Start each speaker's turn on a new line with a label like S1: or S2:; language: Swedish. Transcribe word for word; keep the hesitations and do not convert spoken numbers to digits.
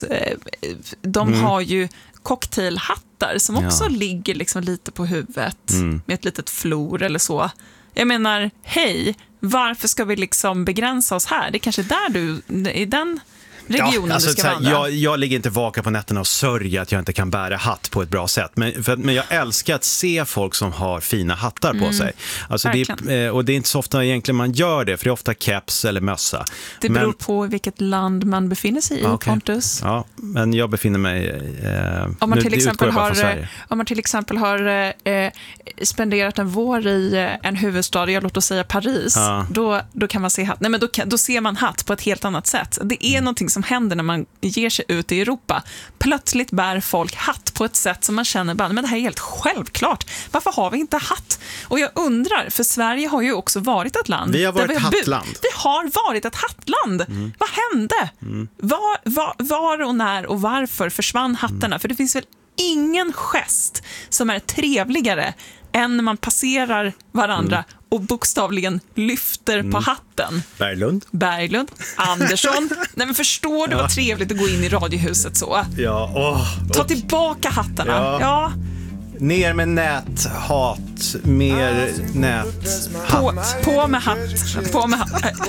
S1: de
S2: Mm.
S1: har ju cocktailhattar som också
S2: Ja.
S1: ligger liksom lite på huvudet
S2: Mm.
S1: med ett litet flor eller så. Jag menar, hej, varför ska vi liksom begränsa oss här? Det är kanske där du, i den regionen
S2: Ja, alltså,
S1: du ska
S2: så här,
S1: vandra.
S2: jag, jag ligger inte vaka på nätterna och sörjer att jag inte kan bära hatt på ett bra sätt. Men, för, men jag älskar att se folk som har fina hattar på sig. Alltså det, och det är inte så ofta egentligen man gör det, för det är ofta keps eller mössa.
S1: Det beror
S2: men,
S1: på vilket land man befinner sig i,
S2: okay.
S1: Pontus.
S2: Ja, men jag befinner mig... Eh,
S1: Om man,
S2: nu,
S1: till exempel har, om man till exempel har eh, spenderat en vår i eh, en huvudstad, jag låt oss säga Paris,
S2: ja.
S1: då, då kan man se hatt. Nej, men då, kan, då ser man hatt på ett helt annat sätt. Det är mm. någonting som händer när man ger sig ut i Europa. Plötsligt bär folk hatt på ett sätt som man känner bara, men det här är helt självklart. Varför har vi inte hatt? Och jag undrar, för Sverige har ju också varit ett land.
S2: Vi har varit
S1: där
S2: ett
S1: vi har
S2: hattland.
S1: Vi har varit ett hattland. Mm. Vad hände? Mm. Var, var, var och när och varför försvann hattarna? Mm. För det finns väl ingen gest som är trevligare än när man passerar varandra mm. och bokstavligen lyfter mm. på hatten.
S2: Berglund.
S1: Berglund. Andersson. Nej, men förstår du ja. vad trevligt att gå in i radiohuset så?
S2: Ja. Oh,
S1: Ta tillbaka hattarna. Ja. ja.
S2: Ner med nät, hat, mer nät,
S1: på, på med hatt. På med hatt.